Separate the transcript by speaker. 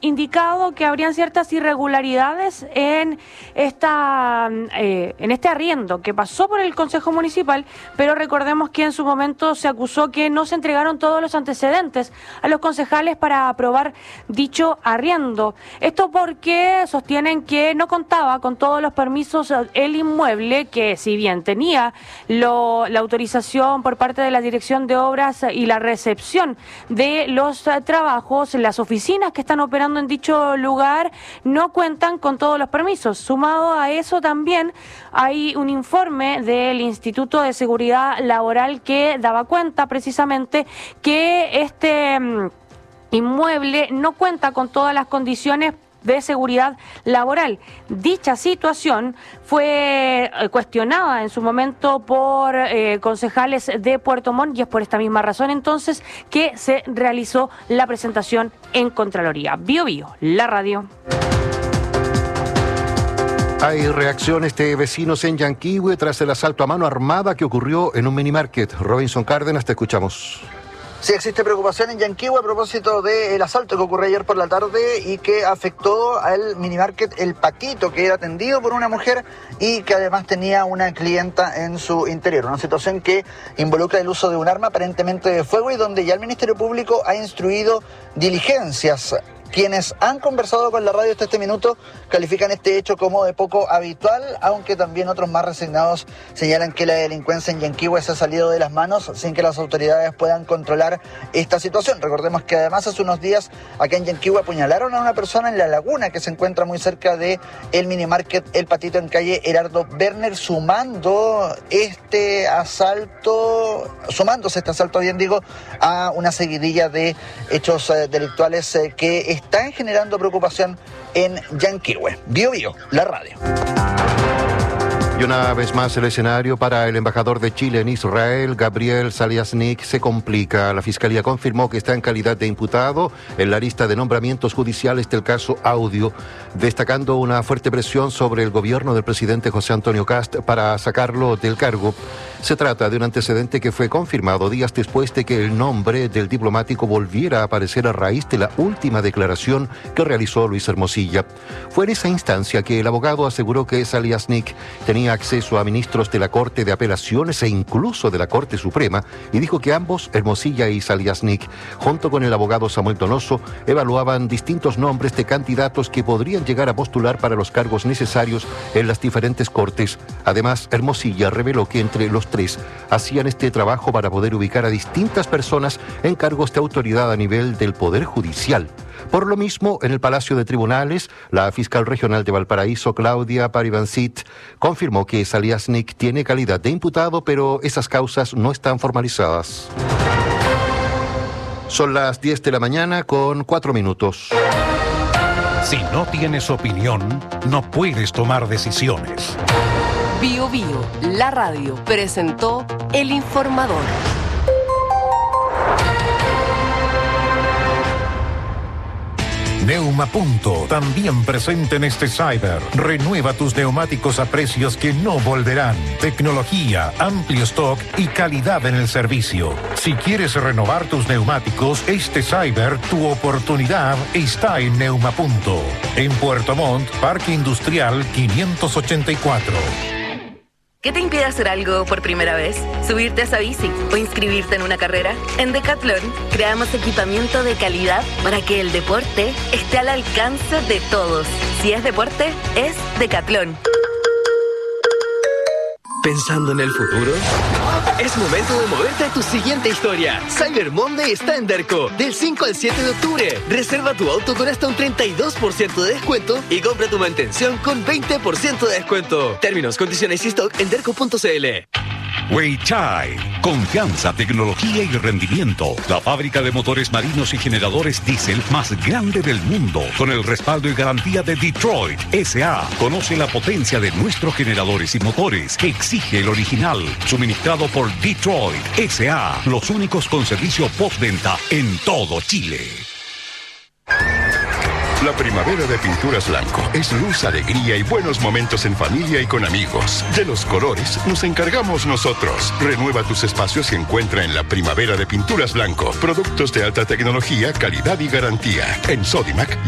Speaker 1: indicado que habrían ciertas irregularidades en este arriendo que pasó por el Consejo Municipal, pero recordemos que en su momento se acusó que no se entregaron todos los antecedentes a los concejales para aprobar dicho arriendo. Esto porque sostienen que no contaba con todos los permisos el inmueble, que si bien tenía la autorización por parte de la Dirección de Obras y la recepción de los trabajos, las oficinas que están operando en dicho lugar no cuentan con todos los permisos. Sumado a eso también hay un informe del Instituto de Seguridad Laboral que daba cuenta precisamente que este inmueble no cuenta con todas las condiciones de seguridad laboral. Dicha situación fue cuestionada en su momento por concejales de Puerto Montt, y es por esta misma razón entonces que se realizó la presentación en Contraloría. Bio Bio, la radio.
Speaker 2: Hay reacciones de vecinos en Yanquihue tras el asalto a mano armada que ocurrió en un minimarket. Robinson Cárdenas, te escuchamos.
Speaker 3: Sí, existe preocupación en Yanquihue a propósito del asalto que ocurrió ayer por la tarde y que afectó al minimarket El Patito, que era atendido por una mujer y que además tenía una clienta en su interior. Una situación que involucra el uso de un arma aparentemente de fuego y donde ya el Ministerio Público ha instruido diligencias. Quienes han conversado con la radio hasta este minuto califican este hecho como de poco habitual, aunque también otros más resignados señalan que la delincuencia en Yanquihue se ha salido de las manos sin que las autoridades puedan controlar esta situación. Recordemos que además hace unos días acá en Yanquihue apuñalaron a una persona en La Laguna, que se encuentra muy cerca de el minimarket El Patito en calle Herardo Werner, sumándose este asalto, bien digo, a una seguidilla de hechos delictuales que están generando preocupación en Yanquihue. Bio Bio, la radio.
Speaker 2: Y una vez más el escenario para el embajador de Chile en Israel, Gabriel Saliasnik, se complica. La Fiscalía confirmó que está en calidad de imputado en la lista de nombramientos judiciales del caso Audio, destacando una fuerte presión sobre el gobierno del presidente José Antonio Kast para sacarlo del cargo. Se trata de un antecedente que fue confirmado días después de que el nombre del diplomático volviera a aparecer a raíz de la última declaración que realizó Luis Hermosilla. Fue en esa instancia que el abogado aseguró que Saliasnik tenía acceso a ministros de la Corte de Apelaciones e incluso de la Corte Suprema, y dijo que ambos, Hermosilla y Saliasnik, junto con el abogado Samuel Donoso, evaluaban distintos nombres de candidatos que podrían llegar a postular para los cargos necesarios en las diferentes cortes. Además, Hermosilla reveló que entre los tres hacían este trabajo para poder ubicar a distintas personas en cargos de autoridad a nivel del Poder Judicial. Por lo mismo, en el Palacio de Tribunales, la fiscal regional de Valparaíso, Claudia Paribancit, confirmó que Saliasnik tiene calidad de imputado, pero esas causas no están formalizadas. Son las 10 de la mañana con 4 minutos.
Speaker 4: Si no tienes opinión, no puedes tomar decisiones.
Speaker 5: Bio Bio, la radio, presentó El Informador.
Speaker 4: Neumapunto, también presente en este Cyber. Renueva tus neumáticos a precios que no volverán. Tecnología, amplio stock y calidad en el servicio. Si quieres renovar tus neumáticos, este Cyber, tu oportunidad está en Neumapunto. En Puerto Montt, Parque Industrial 584.
Speaker 6: ¿Qué te impide hacer algo por primera vez? ¿Subirte a esa bici o inscribirte en una carrera? En Decathlon creamos equipamiento de calidad para que el deporte esté al alcance de todos. Si es deporte, es Decathlon.
Speaker 7: ¿Pensando en el futuro? Es momento de moverte a tu siguiente historia. Cyber Monday está en Derco, del 5 al 7 de octubre. Reserva tu auto con hasta un 32% de descuento y compra tu mantención con 20% de descuento. Términos, condiciones y stock en derco.cl.
Speaker 8: Weichai, confianza, tecnología y rendimiento. La fábrica de motores marinos y generadores diésel más grande del mundo, con el respaldo y garantía de Detroit S.A. Conoce la potencia de nuestros generadores y motores. Exige el original, suministrado por Detroit S.A. Los únicos con servicio postventa en todo Chile.
Speaker 9: La primavera de Pinturas Blanco es luz, alegría y buenos momentos en familia y con amigos. De los colores nos encargamos nosotros. Renueva tus espacios y encuentra en la primavera de Pinturas Blanco productos de alta tecnología, calidad y garantía. En Sodimac